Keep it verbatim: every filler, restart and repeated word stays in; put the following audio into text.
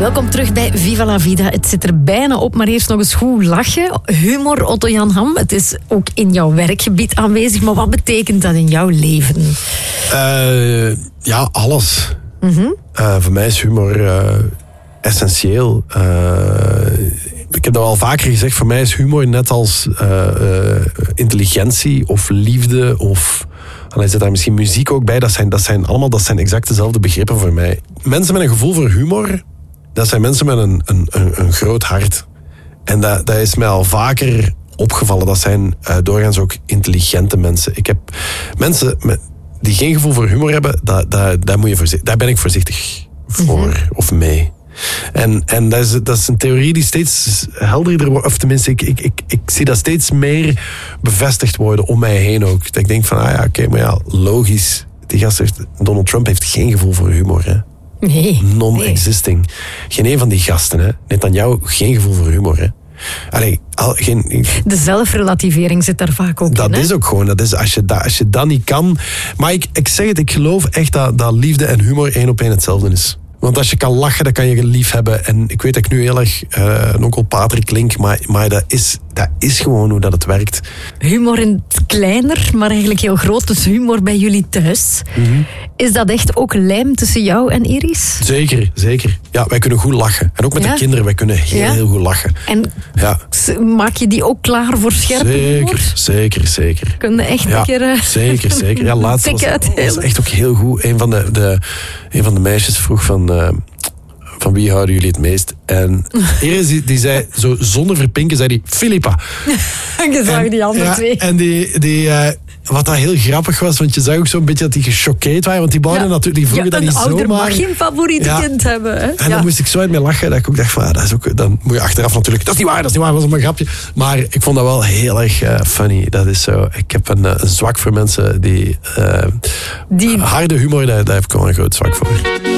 Welkom terug bij Viva la Vida. Het zit er bijna op, maar eerst nog eens goed lachen. Humor, Otto-Jan Ham, het is ook in jouw werkgebied aanwezig. Maar wat betekent dat in jouw leven? Uh, ja, alles. Mm-hmm. Uh, voor mij is humor uh, essentieel. Uh, ik heb dat al vaker gezegd. Voor mij is humor net als uh, uh, intelligentie of liefde of... Dan zit daar misschien muziek ook bij. Dat zijn, dat zijn allemaal dat zijn exact dezelfde begrippen voor mij. Mensen met een gevoel voor humor, dat zijn mensen met een, een, een, een groot hart. En dat, dat is mij al vaker opgevallen. Dat zijn uh, doorgaans ook intelligente mensen. Ik heb mensen met, die geen gevoel voor humor hebben, dat, dat, dat moet je voorzichtig, daar ben ik voorzichtig voor mm-hmm. of mee. En, en dat, is, dat is een theorie die steeds helderder wordt. Of tenminste, ik, ik, ik, ik zie dat steeds meer bevestigd worden om mij heen ook. Dat ik denk van, ah ja, oké, okay, maar ja, logisch. Die gast heeft, Donald Trump heeft geen gevoel voor humor, hè. Nee. Non-existing. Nee. Geen een van die gasten, hè. Netanyahu, geen gevoel voor humor, hè. Allee, al, geen, de zelfrelativering zit daar vaak ook dat in. Dat is ook gewoon, dat is, als, je dat, als je dat niet kan... Maar ik, ik zeg het, ik geloof echt dat, dat liefde en humor één op één hetzelfde is. Want als je kan lachen, dan kan je lief hebben. En ik weet dat ik nu heel erg uh, een onkel Patrick klink, maar, maar dat, is, dat is gewoon hoe dat het werkt. Humor in het kleiner, maar eigenlijk heel groot. Dus humor bij jullie thuis. Mm-hmm. Is dat echt ook lijm tussen jou en Iris? Zeker, zeker. Ja, wij kunnen goed lachen. En ook met ja? de kinderen, wij kunnen heel, ja? heel goed lachen. En ja. maak je die ook klaar voor scherpe zeker, humor? Zeker, zeker. Kun je echt ja, een keer... Uh, zeker, zeker. Ja, laatst was, was echt ook heel goed. Een van de, de, een van de meisjes vroeg van... Uh, van wie houden jullie het meest? En Iris die, die zei, zo zonder verpinken, zei die, Philippa. En je zag en, die andere ja, twee. En die... die uh, wat dat heel grappig was, want je zag ook zo'n beetje dat die gechoqueerd waren, want die bouwden ja. natuurlijk, die vroegen ja, dat niet zomaar. Een ouder mag geen favoriete ja. kind hebben. Hè? En ja. dan moest ik zo uit mee lachen, dat ik ook dacht van, ja, dat is ook, dan moet je achteraf natuurlijk, dat is niet waar, dat is niet waar, dat was maar een grapje. Maar ik vond dat wel heel erg uh, funny. Dat is zo, ik heb een, een zwak voor mensen die, uh, die... harde humor, daar, daar heb ik wel een groot zwak voor.